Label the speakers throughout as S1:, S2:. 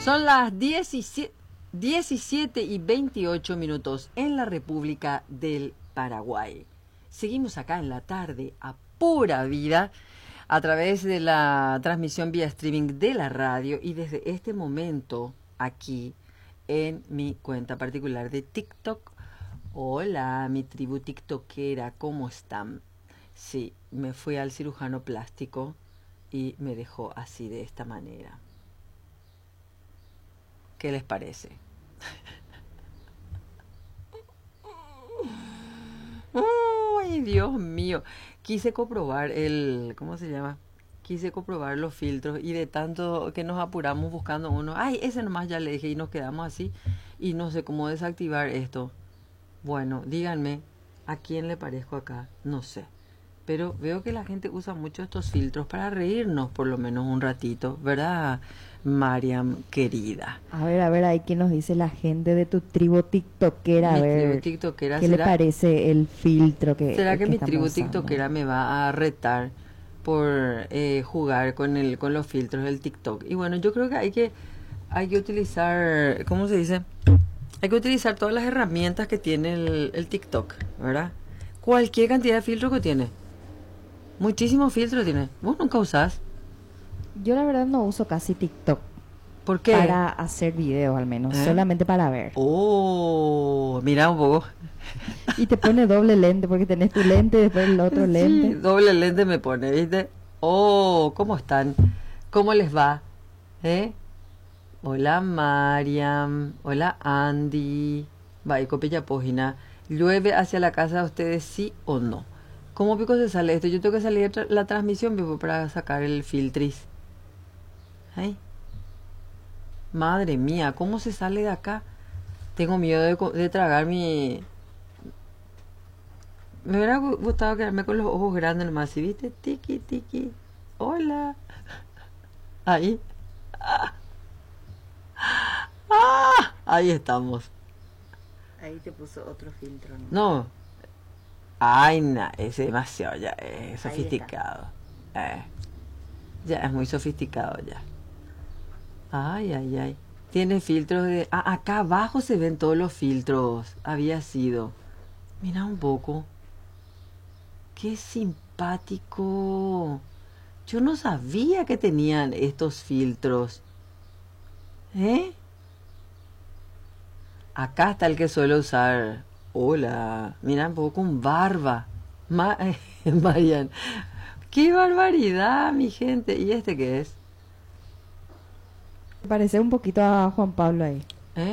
S1: Son las 17:28 en la República del Paraguay. Seguimos acá en la tarde a pura vida a través de la transmisión vía streaming de la radio y desde este momento aquí en mi cuenta particular de TikTok. Hola, mi tribu tiktokera, ¿cómo están? Sí, me fui al cirujano plástico y me dejó así de esta manera. ¿Qué les parece? Ay, Dios mío. Quise comprobar ¿cómo se llama? Quise comprobar los filtros y de tanto que nos apuramos buscando uno. Ay, ese nomás ya le dije y nos quedamos así y no sé cómo desactivar esto. Bueno, díganme, ¿a quién le parezco acá? No sé. Pero veo que la gente usa mucho estos filtros para reírnos por lo menos un ratito, ¿verdad, Mariam, querida?
S2: A ver, ahí qué nos dice la gente de tu tribu tiktokera,
S1: Mi
S2: a ver,
S1: tribu tiktokera,
S2: ¿qué le parece el filtro que
S1: ¿será que mi
S2: estamos
S1: tribu
S2: usando?
S1: tiktokera me va a retar por jugar con los filtros del TikTok? Y bueno, yo creo que hay que utilizar, ¿cómo se dice? Hay que utilizar todas las herramientas que tiene el TikTok, ¿verdad? Cualquier cantidad de filtros que tiene. Muchísimos filtros tiene. ¿Vos nunca usás?
S2: Yo la verdad no uso casi TikTok
S1: ¿Por qué?
S2: para hacer videos al menos, solamente para ver.
S1: Oh, mira un poco.
S2: Y te pone doble lente porque tenés tu lente y después el otro lente.
S1: Sí, doble lente me pone, ¿viste? Oh, ¿cómo están? ¿Cómo les va? Hola Mariam, hola Andy. Va, y copia página. ¿Llueve hacia la casa de ustedes, sí o no? ¿Cómo pico se sale esto? Yo tengo que salir la transmisión pico, para sacar el filtris. ¿Ay? Madre mía, ¿cómo se sale de acá? Tengo miedo de tragar mi... Me hubiera gustado quedarme con los ojos grandes nomás, ¿sí viste? Tiki, tiki. Hola. Ahí. Ahí estamos.
S2: Ahí te puso otro filtro, ¿no?
S1: No. Ay, no, es demasiado ya, es sofisticado. Ya es muy sofisticado ya. Ay. Tiene filtros de... acá abajo se ven todos los filtros. Había sido. Mira un poco. Qué simpático. Yo no sabía que tenían estos filtros. Acá está el que suelo usar. Hola. Mira un poco con barba. Marian. ¡Qué barbaridad, mi gente! ¿Y este qué es?
S2: Parece un poquito a Juan Pablo ahí.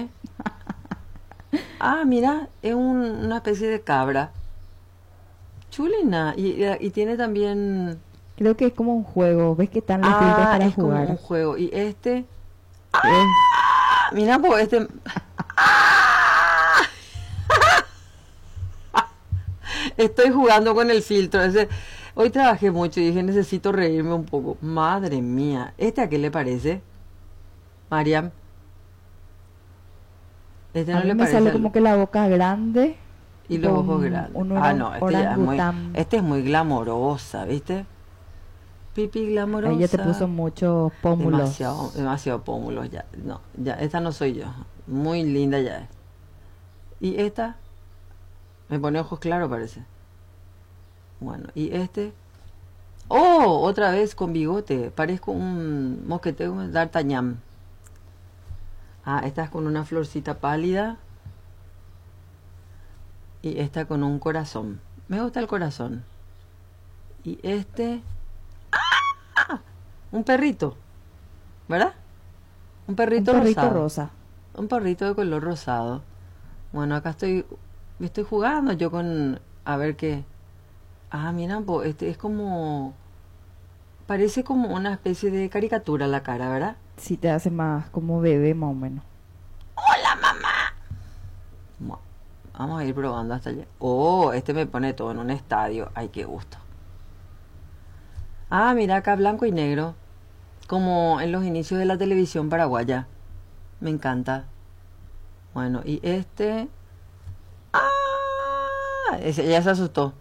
S1: Mira, es una especie de cabra. Chulina. Y tiene también...
S2: Creo que es como un juego. ¿Ves que están los filtros para
S1: es
S2: jugar?
S1: como un juego. Y este... Mira, pues este... Estoy jugando con el filtro. Hoy trabajé mucho y dije, necesito reírme un poco. Madre mía. ¿Este a qué le parece? Mariam. ¿Este
S2: A
S1: no
S2: mí
S1: le
S2: me
S1: parece?
S2: sale como que la boca grande.
S1: Y los ojos grandes. No, este es muy glamorosa, ¿viste? Pipi glamorosa.
S2: Ahí ya te puso muchos pómulos.
S1: Demasiado pómulos ya. No, ya, esta no soy yo. Muy linda ya es. ¿Y esta? Me pone ojos claros, parece. Bueno, ¿y este? ¡Oh! Otra vez con bigote. Parezco un mosquetero de D'Artagnan. Esta es con una florcita pálida. Y esta con un corazón. Me gusta el corazón. Y este... Un perrito. ¿Verdad? Un perrito
S2: rosa.
S1: Un perrito de color rosado. Bueno, acá estoy jugando yo con... A ver qué... mira, este es como... Parece como una especie de caricatura la cara, ¿verdad?
S2: Sí, te hace más como bebé, más o menos.
S1: ¡Hola, mamá! Bueno, vamos a ir probando hasta allá. Este me pone todo en un estadio. Ay, qué gusto. Mira acá, blanco y negro. Como en los inicios de la televisión paraguaya. Me encanta. Bueno, y este... ese ya se asustó.